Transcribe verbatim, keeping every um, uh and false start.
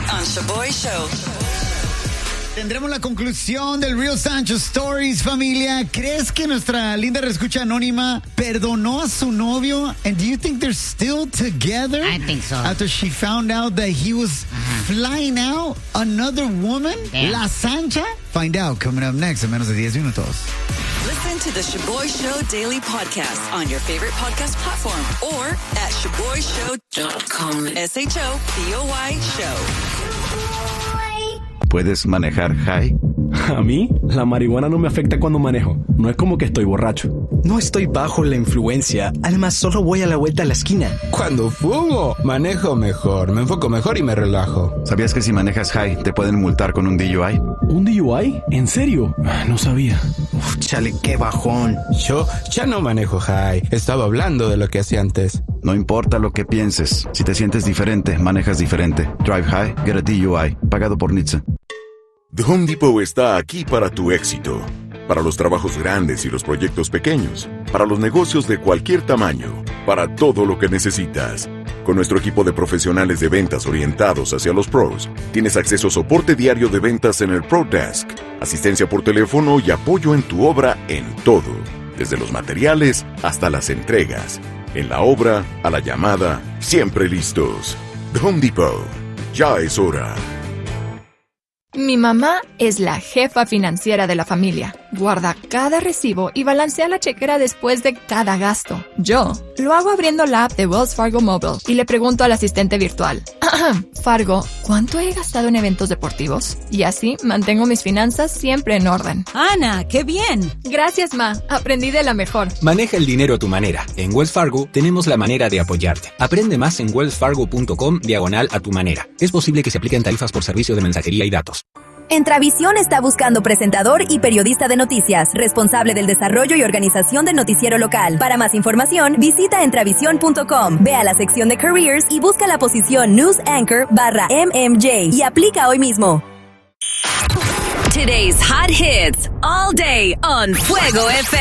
on Shaboy Show. Tendremos la conclusión del Real Sancho Stories, familia. ¿Crees que nuestra linda reescucha anónima perdonó a su novio? And do you think they're still together? I think so. After she found out that he was uh-huh. flying out another woman? Damn. La Sancha? Find out coming up next en menos de diez minutos. Listen to the Shaboy Show Daily Podcast on your favorite podcast platform or at shaboy show dot com. S H O B O Y Show. ¿Puedes manejar high? A mí, la marihuana no me afecta cuando manejo. No es como que estoy borracho. No estoy bajo la influencia. Además, solo voy a la vuelta a la esquina. Cuando fumo, manejo mejor. Me enfoco mejor y me relajo. ¿Sabías que si manejas high te pueden multar con un D U I? ¿Un D U I? ¿En serio? No sabía. Uf, chale, qué bajón. Yo ya no manejo high. Estaba hablando de lo que hacía antes. No importa lo que pienses. Si te sientes diferente, manejas diferente. Drive high, get a D U I. Pagado por N H T S A. The Home Depot está aquí para tu éxito. Para los trabajos grandes y los proyectos pequeños. Para los negocios de cualquier tamaño. Para todo lo que necesitas. Con nuestro equipo de profesionales de ventas orientados hacia los pros, tienes acceso a soporte diario de ventas en el Pro Desk, asistencia por teléfono y apoyo en tu obra en todo. Desde los materiales hasta las entregas. En la obra, a la llamada, siempre listos. The Home Depot. Ya es hora. Mi mamá es la jefa financiera de la familia. Guarda cada recibo y balancea la chequera después de cada gasto. Yo lo hago abriendo la app de Wells Fargo Mobile y le pregunto al asistente virtual. Fargo, ¿cuánto he gastado en eventos deportivos? Y así mantengo mis finanzas siempre en orden. Ana, ¡qué bien! Gracias, Ma. Aprendí de la mejor. Maneja el dinero a tu manera. En Wells Fargo tenemos la manera de apoyarte. Aprende más en wellsfargo.com diagonal a tu manera. Es posible que se apliquen tarifas por servicio de mensajería y datos. Entravisión está buscando presentador y periodista de noticias, responsable del desarrollo y organización del noticiero local. Para más información, visita entravisión punto com, ve a la sección de Careers y busca la posición News Anchor barra M M J y aplica hoy mismo. Today's hot hits all day on Fuego F M.